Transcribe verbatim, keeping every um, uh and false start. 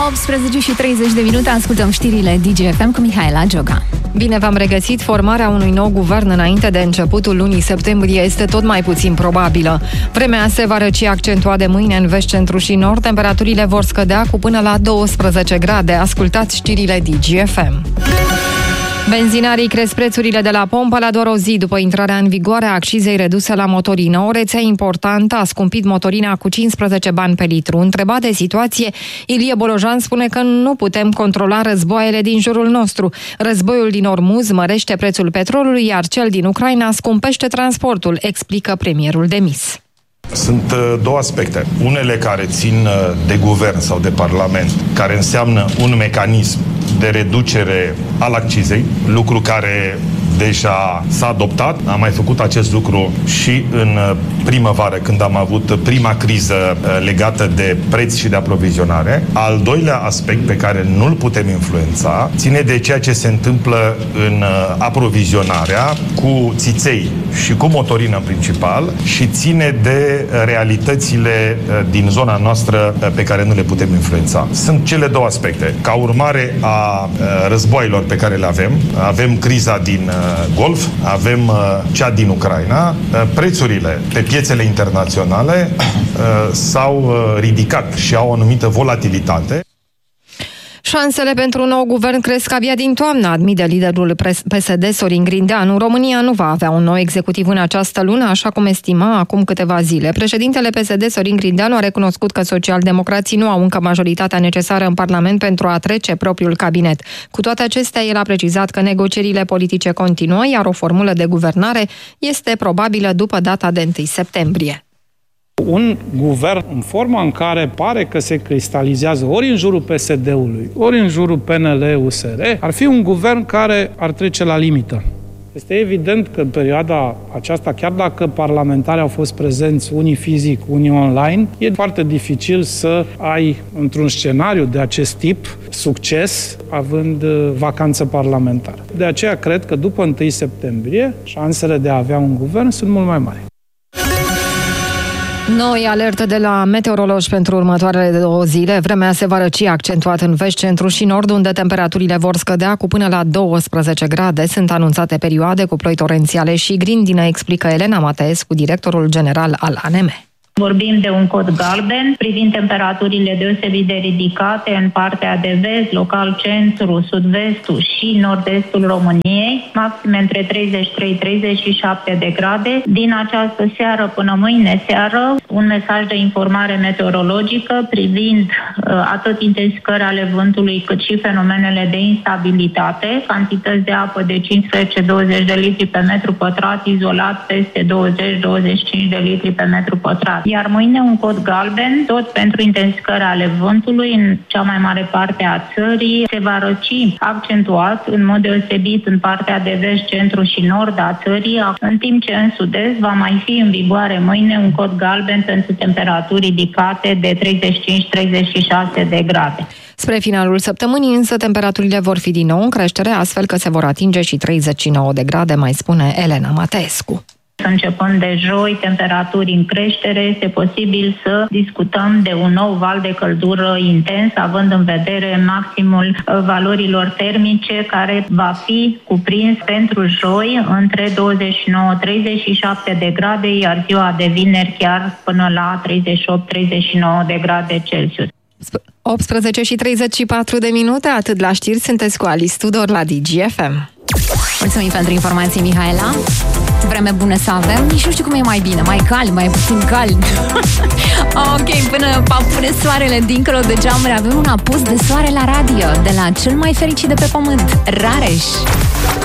optsprezece și treizeci de minute, ascultăm știrile D G F M cu Mihaela Gioga. Bine v-am regăsit. Formarea unui nou guvern înainte de începutul lunii septembrie este tot mai puțin probabilă. Vremea se va răci accentuat de mâine în vest, centru și nord. Temperaturile vor scădea cu până la douăsprezece grade. Ascultați știrile D G F M. Benzinarii cresc prețurile de la pompă la doar o zi după intrarea în vigoare a accizei reduse la motorină. O rețea importantă a scumpit motorina cu cincisprezece bani pe litru. Întrebat de situație, Ilie Bolojan spune că nu putem controla războaiele din jurul nostru. Războiul din Ormuz mărește prețul petrolului, iar cel din Ucraina scumpește transportul, explică premierul demis. Sunt două aspecte. Unele care țin de guvern sau de parlament, care înseamnă un mecanism de reducere al accizei, lucru care deja s-a adoptat. Am mai făcut acest lucru și în primăvară, când am avut prima criză legată de preț și de aprovizionare. Al doilea aspect pe care nu-l putem influența ține de ceea ce se întâmplă în aprovizionarea cu țiței și cu motorină în principal și ține de realitățile din zona noastră pe care nu le putem influența. Sunt cele două aspecte. Ca urmare a războaielor pe care le avem, avem criza din Golf, avem cea din Ucraina, prețurile pe piețele internaționale s-au ridicat și au o anumită volatilitate. Șansele pentru un nou guvern cresc abia din toamnă, admite liderul P S D Sorin Grindeanu. România nu va avea un nou executiv în această lună, așa cum estima acum câteva zile. Președintele P S D Sorin Grindeanu a recunoscut că socialdemocrații nu au încă majoritatea necesară în Parlament pentru a trece propriul cabinet. Cu toate acestea, el a precizat că negocierile politice continuă, iar o formulă de guvernare este probabilă după data de întâi septembrie. Un guvern în forma în care pare că se cristalizează ori în jurul P S D-ului, ori în jurul P N L U S R, ar fi un guvern care ar trece la limită. Este evident că în perioada aceasta, chiar dacă parlamentarii au fost prezenți unii fizic, unii online, e foarte dificil să ai, într-un scenariu de acest tip, succes, având vacanță parlamentară. De aceea cred că după întâi septembrie, șansele de a avea un guvern sunt mult mai mari. Noi alertă de la meteorologi pentru următoarele două zile. Vremea se va răci accentuat în vest, centru și nord, unde temperaturile vor scădea cu până la douăsprezece grade. Sunt anunțate perioade cu ploi torențiale și grindină, explică Elena Mateescu, directorul general al A N M. Vorbim de un cod galben privind temperaturile deosebit de ridicate în partea de vest, local centru, sud-vestul și nord-estul României, maxime între treizeci și trei - treizeci și șapte de grade. Din această seară până mâine seară, un mesaj de informare meteorologică privind uh, atât intensificări ale vântului cât și fenomenele de instabilitate, cantități de apă de cincisprezece - douăzeci de litri pe metru pătrat, izolat peste douăzeci - douăzeci și cinci de litri pe metru pătrat. Iar mâine un cod galben, tot pentru intensificări ale vântului în cea mai mare parte a țării. Se va răci accentuat, în mod deosebit în partea de vest, centru și nord a țării, în timp ce în sud-est va mai fi în vigoare mâine un cod galben pentru temperaturi ridicate de treizeci și cinci - treizeci și șase de grade. Spre finalul săptămânii, însă, temperaturile vor fi din nou în creștere, astfel că se vor atinge și treizeci și nouă de grade, mai spune Elena Mateescu. Începând de joi, temperaturi în creștere, este posibil să discutăm de un nou val de căldură intens, având în vedere maximul valorilor termice care va fi cuprins pentru joi între douăzeci și nouă - treizeci și șapte de grade, iar ziua de vineri chiar până la treizeci și opt - treizeci și nouă de grade Celsius. optsprezece și treizeci și patru de minute, atât la știri, sunteți cu Alice Tudor la D G F M. Mulțumim pentru informații, Mihaela. Vreme bună să avem. Nici nu știu cum e mai bine, mai cald, mai puțin cald. Ok, până apune soarele dincolo de geamuri, avem un apus de soare la radio de la cel mai fericit de pe pământ, Rareș.